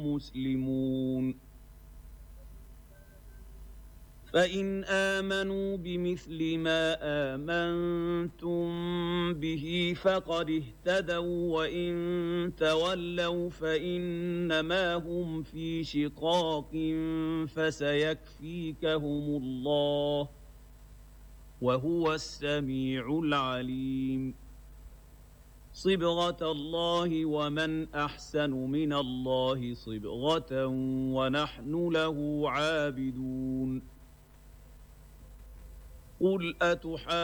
مسلمون فإن آمنوا بمثل ما آمنتم به فقد اهتدوا وإن تولوا فإنما هم في شقاق فسيكفيكهم الله وهو السميع العليم صبغة الله ومن أحسن من الله صبغة ونحن له عابدون قل